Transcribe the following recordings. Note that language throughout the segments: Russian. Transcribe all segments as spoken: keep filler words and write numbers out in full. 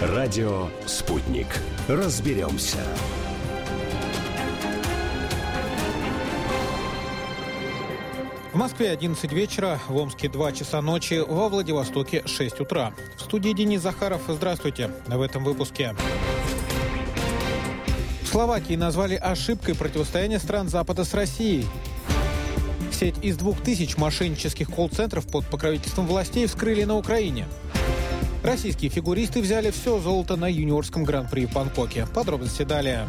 Радио «Спутник». Разберемся. В Москве одиннадцать вечера, в Омске два часа ночи, во Владивостоке шесть утра. В студии Денис Захаров. Здравствуйте. В этом выпуске. В Словакии назвали ошибкой противостояние стран Запада с Россией. Сеть из двух тысяч мошеннических колл-центров под покровительством властей вскрыли на Украине. Российские фигуристы взяли все золото на юниорском гран-при в Бангкоке. Подробности далее.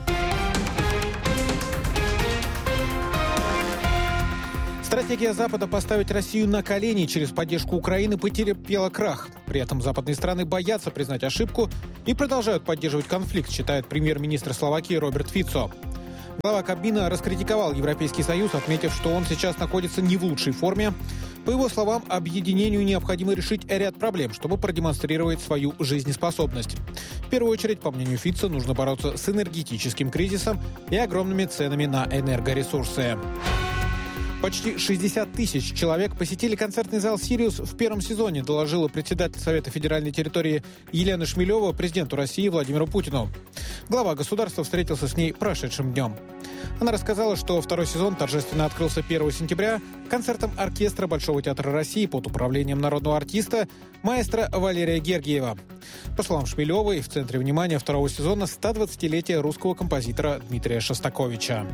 Стратегия Запада поставить Россию на колени через поддержку Украины потерпела крах. При этом западные страны боятся признать ошибку и продолжают поддерживать конфликт, считает премьер-министр Словакии Роберт Фицо. Глава Кабмина раскритиковал Европейский Союз, отметив, что он сейчас находится не в лучшей форме. По его словам, объединению необходимо решить ряд проблем, чтобы продемонстрировать свою жизнеспособность. В первую очередь, по мнению Фицо, нужно бороться с энергетическим кризисом и огромными ценами на энергоресурсы. Почти шестьдесят тысяч человек посетили концертный зал «Сириус» в первом сезоне, доложила председатель Совета федеральной территории Елена Шмелева президенту России Владимиру Путину. Глава государства встретился с ней прошедшим днем. Она рассказала, что второй сезон торжественно открылся первого сентября концертом оркестра Большого театра России под управлением народного артиста маэстро Валерия Гергиева. По словам Шмелевой, в центре внимания второго сезона сто двадцатилетие русского композитора Дмитрия Шостаковича.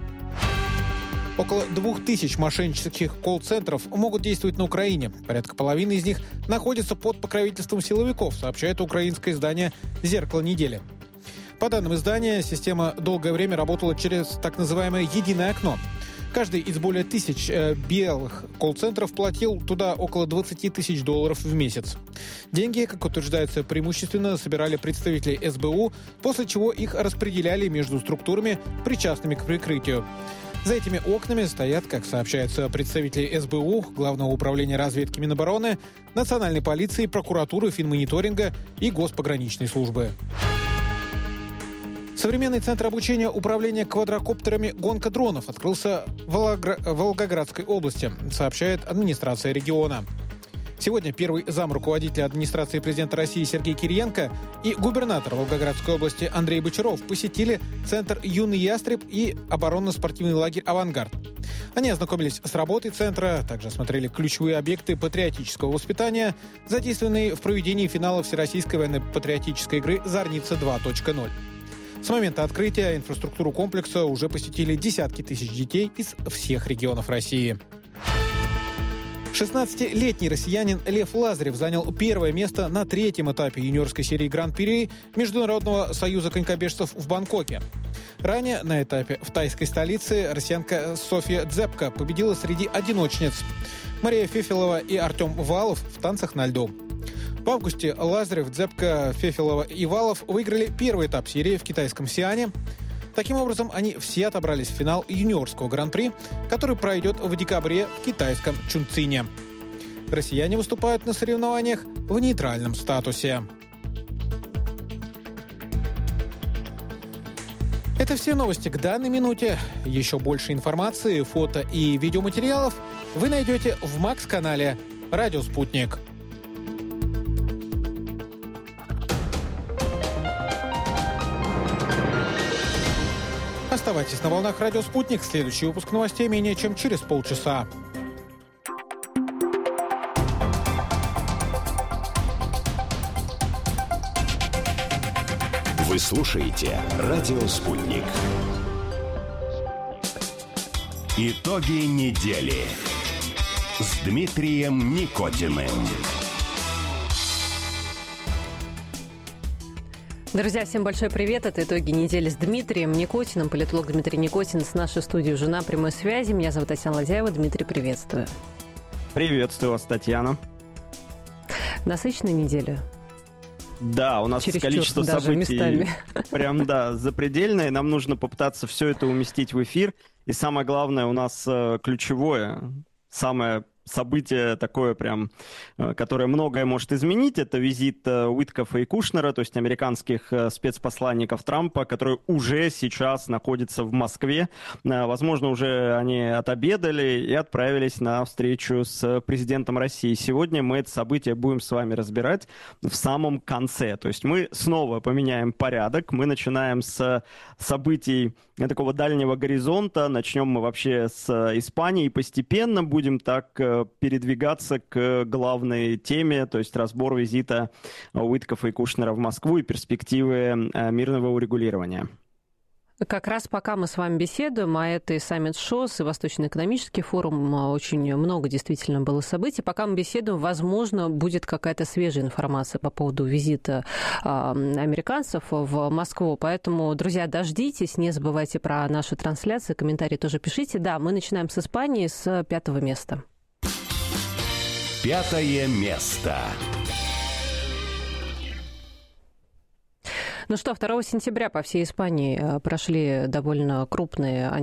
Около двух тысяч мошеннических колл-центров могут действовать на Украине. Порядка половины из них находятся под покровительством силовиков, сообщает украинское издание «Зеркало недели». По данным издания, система долгое время работала через так называемое «единое окно». Каждый из более тысяч э, белых колл-центров платил туда около двадцать тысяч долларов в месяц. Деньги, как утверждается, преимущественно собирали представители эс бэ у, после чего их распределяли между структурами, причастными к прикрытию. За этими окнами стоят, как сообщается, представители эс бэ у, Главного управления разведки Минобороны, Национальной полиции, прокуратуры, финмониторинга и Госпограничной службы. Современный центр обучения управления квадрокоптерами «Гонка дронов» открылся в Волгогра... Волгоградской области, сообщает администрация региона. Сегодня первый зам руководителя администрации президента России Сергей Кириенко и губернатор Волгоградской области Андрей Бочаров посетили центр «Юный ястреб» и оборонно-спортивный лагерь «Авангард». Они ознакомились с работой центра, также осмотрели ключевые объекты патриотического воспитания, задействованные в проведении финала Всероссийской военно-патриотической игры «Зорница два точка ноль». С момента открытия инфраструктуру комплекса уже посетили десятки тысяч детей из всех регионов России. шестнадцатилетний россиянин Лев Лазарев занял первое место на третьем этапе юниорской серии Гран-при Международного союза конькобежцев в Бангкоке. Ранее на этапе в тайской столице россиянка Софья Дзепка победила среди одиночниц. Мария Фефелова и Артем Валов в танцах на льду. В августе Лазарев, Дзепка, Фефелова и Валов выиграли первый этап серии в китайском Сиане. Таким образом, они все отобрались в финал юниорского гран-при, который пройдет в декабре в китайском Чунцине. Россияне выступают на соревнованиях в нейтральном статусе. Это все новости к данной минуте. Еще больше информации, фото и видеоматериалов вы найдете в Макс-канале «Радио Спутник». Оставайтесь на волнах «Радио Спутник». Следующий выпуск новостей менее чем через полчаса. Вы слушаете «Радио Спутник». Итоги недели с Дмитрием Никотиным. Друзья, всем большой привет. Это «Итоги недели» с Дмитрием Никотиным. Политолог Дмитрий Никотин с нашей студией уже на прямой связи. Меня зовут Татьяна Ладяева. Дмитрий, приветствую. Приветствую вас, Татьяна. Насыщенная неделя? Да, у нас Чересчур, количество событий местами. прям, да, запредельное. Нам нужно попытаться все это уместить в эфир. И самое главное, у нас ключевое, самое событие такое прям, которое многое может изменить. Это визит Уиткофа и Кушнера, то есть американских спецпосланников Трампа, которые уже сейчас находятся в Москве. Возможно, уже они отобедали и отправились на встречу с президентом России. Сегодня мы это событие будем с вами разбирать в самом конце. То есть мы снова поменяем порядок. Мы начинаем с событий такого дальнего горизонта. Начнем мы вообще с Испании и постепенно будем так передвигаться к главной теме, то есть разбор визита Уиткофа и Кушнера в Москву и перспективы мирного урегулирования. Как раз пока мы с вами беседуем, а это и саммит ШОС, и Восточный экономический форум, очень много действительно было событий. Пока мы беседуем, возможно, будет какая-то свежая информация по поводу визита а, американцев в Москву. Поэтому, друзья, дождитесь, не забывайте про наши трансляции, комментарии тоже пишите. Да, мы начинаем с Испании, с пятого места. Пятое место. Ну что, второго сентября по всей Испании прошли довольно крупные